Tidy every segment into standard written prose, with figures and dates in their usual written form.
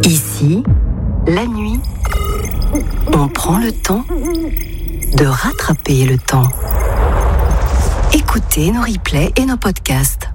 Ici, la nuit, on prend le temps de rattraper le temps. Écoutez nos replays et nos podcasts.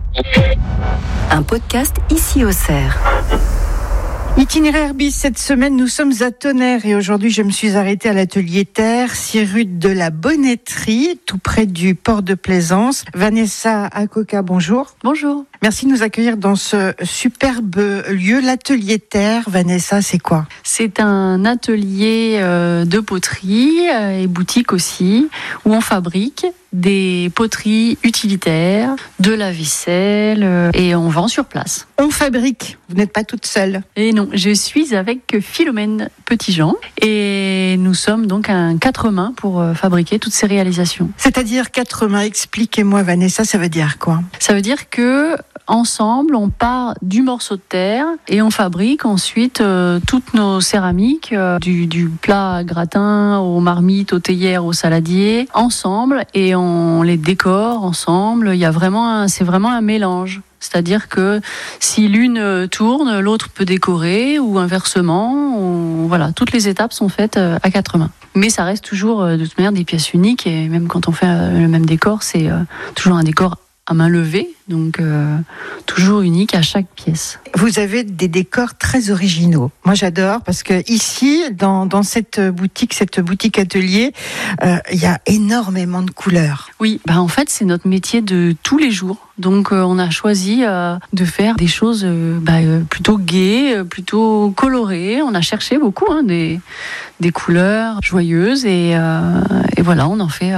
Un podcast ici au Cerf. Itinéraire bis, cette semaine nous sommes à Tonnerre et aujourd'hui je me suis arrêtée à l'atelier Terre, 6 rue de la Bonnetterie, tout près du port de Plaisance. Vanessa Akoka, bonjour. Bonjour. Merci de nous accueillir dans ce superbe lieu, l'atelier Terre. Vanessa, c'est quoi ? C'est un atelier de poterie et boutique aussi, où on fabrique des poteries utilitaires, de la vaisselle et on vend sur place. On fabrique, vous n'êtes pas toute seule. Et non, je suis avec Philomène Petitjean et nous sommes donc à 4 mains pour fabriquer toutes ces réalisations. C'est-à-dire 4 mains, expliquez-moi Vanessa, ça veut dire quoi ? Ça veut dire que ensemble, on part du morceau de terre et on fabrique ensuite toutes nos céramiques, du plat à gratin, aux marmites, aux théières, aux saladiers, ensemble et on les décore ensemble. Il y a vraiment c'est vraiment un mélange. C'est-à-dire que si l'une tourne, l'autre peut décorer ou inversement. Voilà, toutes les étapes sont faites à 4 mains. Mais ça reste toujours de toute manière des pièces uniques et même quand on fait le même décor, c'est toujours un décor à main levée, donc toujours unique à chaque pièce. Vous avez des décors très originaux. Moi, j'adore parce que ici, dans cette boutique atelier, il y a énormément de couleurs. Oui, en fait, c'est notre métier de tous les jours. Donc, on a choisi de faire des choses plutôt gaies, plutôt colorées. On a cherché beaucoup des couleurs joyeuses et voilà, on en fait.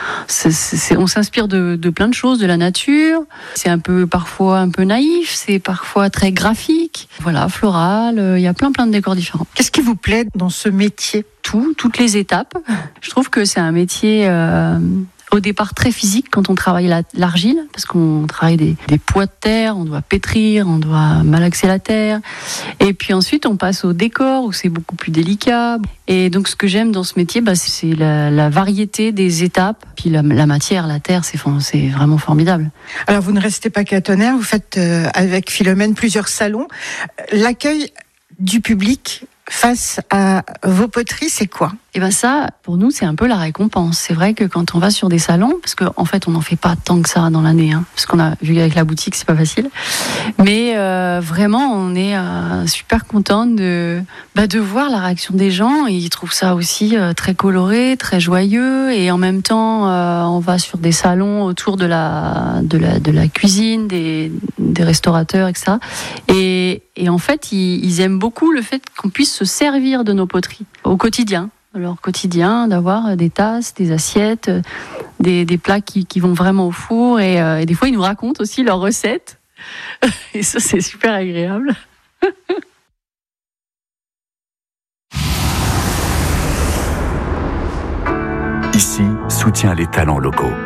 On s'inspire de plein de choses, de la nature. C'est parfois un peu naïf, c'est parfois très graphique. Voilà, floral. Il y a plein de décors différents. Qu'est-ce qui vous plaît dans ce métier ? Toutes les étapes. Je trouve que c'est un métier au départ très physique quand on travaille l'argile, parce qu'on travaille des poids de terre, on doit pétrir, on doit malaxer la terre. Et puis ensuite, on passe au décor où c'est beaucoup plus délicat. Et donc, ce que j'aime dans ce métier, c'est la variété des étapes. Puis la matière, la terre, c'est vraiment formidable. Alors, vous ne restez pas qu'à Tonnerre, vous faites avec Philomène plusieurs salons. L'accueil du public face à vos poteries, c'est quoi ? Et ça, pour nous, c'est un peu la récompense. C'est vrai que quand on va sur des salons, parce qu'en fait, on n'en fait pas tant que ça dans l'année, parce qu'on a vu avec la boutique, c'est pas facile. Mais vraiment, on est super content de voir la réaction des gens. Ils trouvent ça aussi très coloré, très joyeux. Et en même temps, on va sur des salons autour de la cuisine, des restaurateurs, etc. Et en fait, ils aiment beaucoup le fait qu'on puisse se servir de nos poteries au quotidien. Leur quotidien, d'avoir des tasses, des assiettes, des plats qui vont vraiment au four. Et des fois, ils nous racontent aussi leurs recettes. Et ça, c'est super agréable. Ici, soutient les talents locaux.